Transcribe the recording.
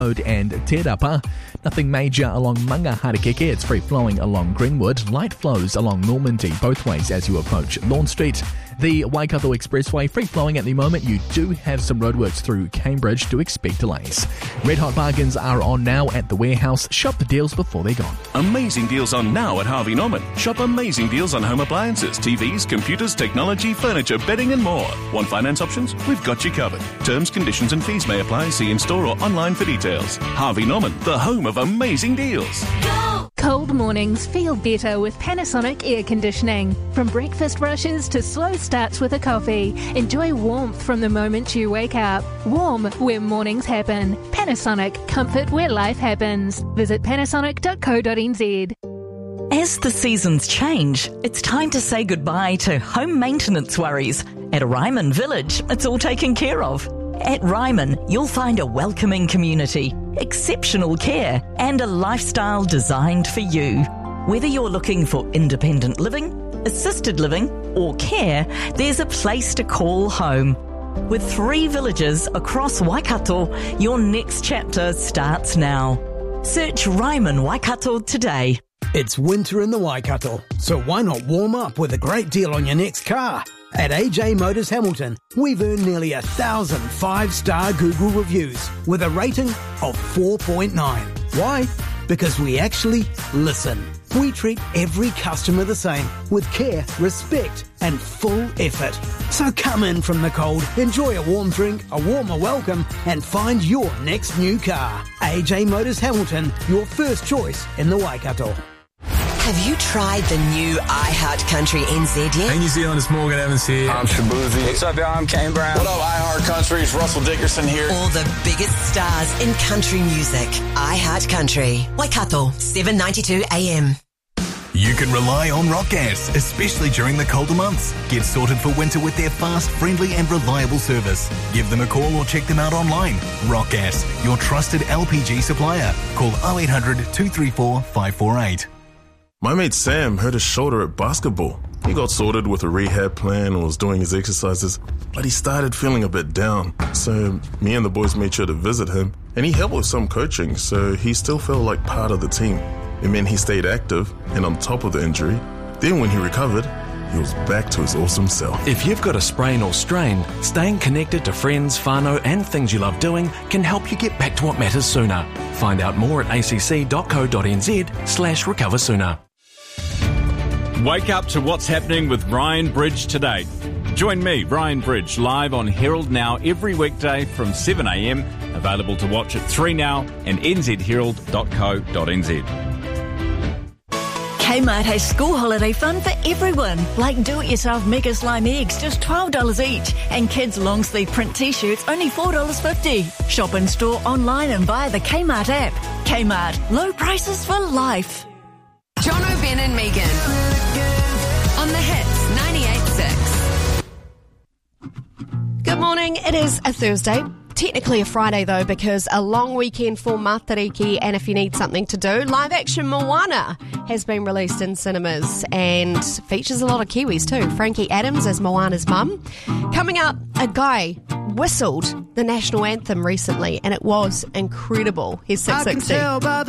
and Te Rapa. Nothing major along Mangaharekeke. It's free-flowing along Greenwood. Light flows along Normandy both ways as you approach Lawn Street. The Waikato Expressway free-flowing at the moment. You do have some roadworks through Cambridge. Do expect delays. Red Hot bargains are on now at the warehouse. Shop the deals before they're gone. Amazing deals on now at Harvey Norman. Shop amazing deals on home appliances, TVs, computers, technology, furniture, bedding and more. Want finance options? We've got you covered. Terms, conditions and fees may apply. See in-store or online for details. Harvey Norman, the home of amazing deals. Cold mornings feel better with Panasonic air conditioning. From breakfast rushes to slow starts with a coffee, enjoy warmth from the moment you wake up. Warm where mornings happen. Panasonic, comfort where life happens. Visit panasonic.co.nz. As the seasons change, it's time to say goodbye to home maintenance worries. At Ryman Village, it's all taken care of. At Ryman, you'll find a welcoming community, exceptional care, and a lifestyle designed for you. Whether you're looking for independent living, assisted living, or care, there's a place to call home. With 3 villages across Waikato, your next chapter starts now. Search Ryman Waikato today. It's winter in the Waikato, so why not warm up with a great deal on your next car? At AJ Motors Hamilton, we've earned nearly 1,000 5-star Google reviews with a rating of 4.9. Why? Because we actually listen. We treat every customer the same, with care, respect and full effort. So come in from the cold, enjoy a warm drink, a warmer welcome and find your next new car. AJ Motors Hamilton, your first choice in the Waikato. Have you tried the new iHeart Country NZ yet? Hey New Zealand, it's Morgan Evans here. I'm Shabuzi. What's up, y'all? I'm Kane Brown. What up, iHeart Country? It's Russell Dickerson here. All the biggest stars in country music. iHeart Country. Waikato, 7:92 AM. You can rely on Rock Gas, especially during the colder months. Get sorted for winter with their fast, friendly and reliable service. Give them a call or check them out online. Rock Gas, your trusted LPG supplier. Call 0800 234 548. My mate Sam hurt his shoulder at basketball. He got sorted with a rehab plan and was doing his exercises, but he started feeling a bit down. So me and the boys made sure to visit him, and he helped with some coaching, so he still felt like part of the team. It meant he stayed active and on top of the injury. Then when he recovered, he was back to his awesome self. If you've got a sprain or strain, staying connected to friends, whānau and things you love doing can help you get back to what matters sooner. Find out more at acc.co.nz/recover sooner. Wake up to what's happening with Ryan Bridge today. Join me, Ryan Bridge, live on Herald Now every weekday from 7 a.m. Available to watch at 3 Now and nzherald.co.nz. Kmart has school holiday fun for everyone, like do-it-yourself Mega Slime eggs, just $12 each, and kids' long-sleeve print t-shirts, only $4.50. Shop in store, online and via the Kmart app. Kmart, low prices for life. John O'Ben and Megan on the Hits 98.6. Good morning. It is a Thursday. Technically a Friday though, because a long weekend for Matariki, and if you need something to do, live action Moana has been released in cinemas and features a lot of Kiwis too. Frankie Adams as Moana's mum. Coming up, a guy whistled the national anthem recently and it was incredible. Here's 660.